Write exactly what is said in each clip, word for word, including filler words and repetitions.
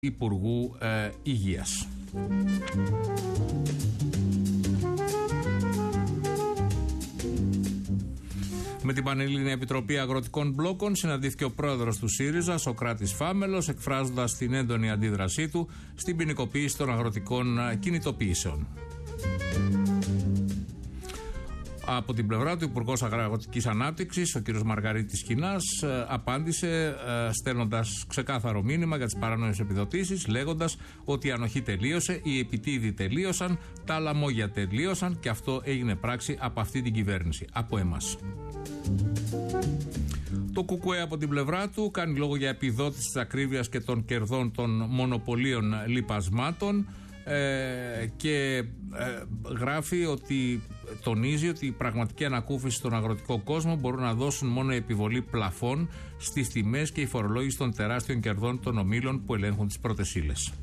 Υπουργού ε, Υγείας. Με την Πανελλήνια Επιτροπή Αγροτικών Μπλόκων συναντήθηκε ο πρόεδρος του ΣΥΡΙΖΑ, Σωκράτης Φάμελος, εκφράζοντας την έντονη αντίδρασή του στην ποινικοποίηση των αγροτικών κινητοποιήσεων. Από την πλευρά του, ο Υπουργός Αγροτικής Ανάπτυξης, ο κ. Μαργαρίτης Κινάς, απάντησε στέλνοντας ξεκάθαρο μήνυμα για τις παράνομες επιδοτήσεις, λέγοντας ότι η ανοχή τελείωσε, οι επιτίδοι τελείωσαν, τα λαμόγια τελείωσαν και αυτό έγινε πράξη από αυτή την κυβέρνηση, από εμάς. Το ΚΚΕ από την πλευρά του κάνει λόγο για επιδότηση της ακρίβειας και των κερδών των μονοπωλίων λιπασμάτων. Ε, και ε, γράφει ότι τονίζει ότι η πραγματική ανακούφιση στον αγροτικό κόσμο μπορούν να δώσουν μόνο η επιβολή πλαφών στις τιμές και η φορολόγηση των τεράστιων κερδών των ομίλων που ελέγχουν τις πρώτες ύλες.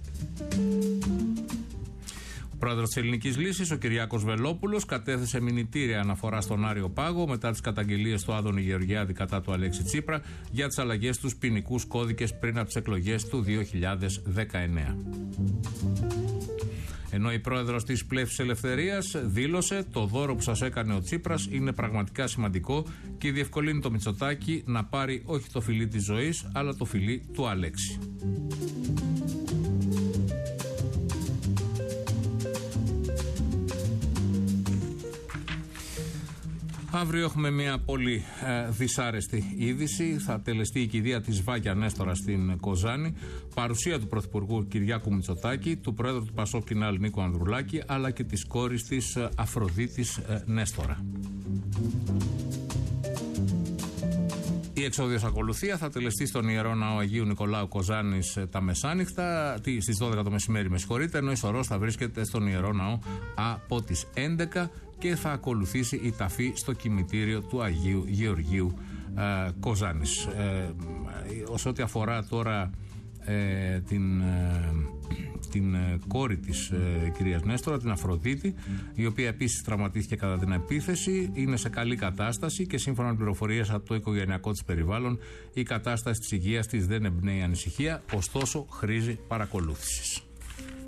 Ο πρόεδρος της Ελληνικής Λύσης, ο Κυριάκος Βελόπουλος, κατέθεσε μηνυτήρια αναφορά στον Άριο Πάγο μετά τις καταγγελίες του Άδωνη Γεωργιάδη κατά του Αλέξη Τσίπρα για τις αλλαγές στους ποινικούς κώδικες πριν από τις εκλογές του δύο χιλιάδες δεκαεννέα. Ενώ η πρόεδρος της Πλεύσης Ελευθερίας δήλωσε: το δώρο που σας έκανε ο Τσίπρας είναι πραγματικά σημαντικό και διευκολύνει το Μητσοτάκη να πάρει όχι το φιλί της ζωής, αλλά το φιλί του Αλέξη. Αύριο έχουμε μια πολύ ε, δυσάρεστη είδηση. Θα τελεστεί η κηδεία της Βάγια Νέστορα στην Κοζάνη. Παρουσία του Πρωθυπουργού Κυριάκου Μητσοτάκη, του Πρόεδρου του Πασόκ Κινάλ Νίκου Ανδρουλάκη, αλλά και της κόρης της ε, Αφροδίτης ε, Νέστορα. Η εξόδιος ακολουθία θα τελεστεί στον Ιερό Ναό Αγίου Νικολάου Κοζάνης ε, τα μεσάνυχτα, στις δώδεκα το μεσημέρι, με συγχωρείτε, ενώ η σωρός θα βρίσκεται στον Ιερό Ναό από τις έντεκα και θα ακολουθήσει η ταφή στο κημητήριο του Αγίου Γεωργίου ε, Κοζάνης. Ε, όσο ό,τι αφορά τώρα ε, την, ε, την ε, κόρη της ε, κυρίας Νέστορα, την Αφροδίτη, η οποία επίσης τραυματίστηκε κατά την επίθεση, είναι σε καλή κατάσταση και σύμφωνα με πληροφορίες από το οικογενειακό της περιβάλλον, η κατάσταση της υγείας της δεν εμπνέει ανησυχία, ωστόσο χρήζει παρακολούθησης.